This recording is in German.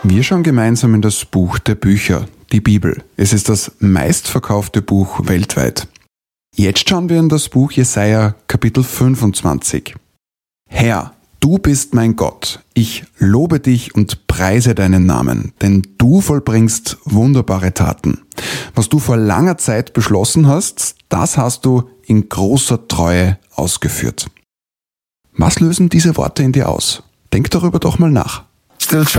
Wir schauen gemeinsam in das Buch der Bücher, die Bibel. Es ist das meistverkaufte Buch weltweit. Jetzt schauen wir in das Buch Jesaja Kapitel 25. Herr, du bist mein Gott. Ich lobe dich und preise deinen Namen, denn du vollbringst wunderbare Taten. Was du vor langer Zeit beschlossen hast, das hast du in großer Treue ausgeführt. Was lösen diese Worte in dir aus? Denk darüber doch mal nach. Still try.